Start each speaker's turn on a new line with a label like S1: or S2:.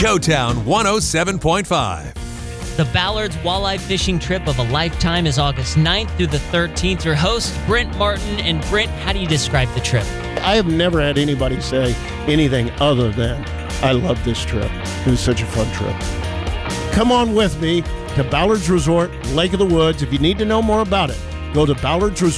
S1: Showtown 107.5.
S2: The Ballard's Walleye Fishing Trip of a Lifetime is August 9th through the 13th. Your host, Brent Martin. And Brent, how do you describe the trip?
S3: I have never had anybody say anything other than, I love this trip. It was such a fun trip. Come on with me to Ballard's Resort, Lake of the Woods. If you need to know more about it, go to Ballard's Resort.